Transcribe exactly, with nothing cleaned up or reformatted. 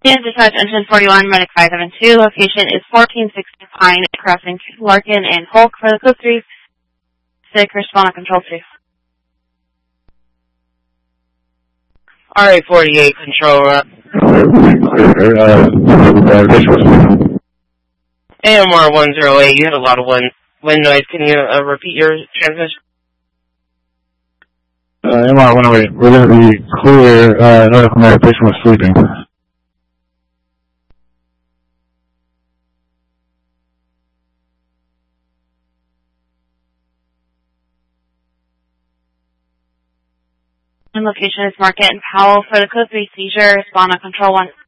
Dispatch Engine forty-one, Medic five seven two. Location is fourteen sixty Pine, crossing Larkin and Hulk for the code three six, respond on control two. R A forty-eight, control up. A M R one oh eight, you had a lot of wind, wind noise. Can you uh, repeat your transmission? Uh, M R one oh eight, we're going to be clear. Uh, North America patient was sleeping. And location is Market and Powell for the code three seizure, respond on control one.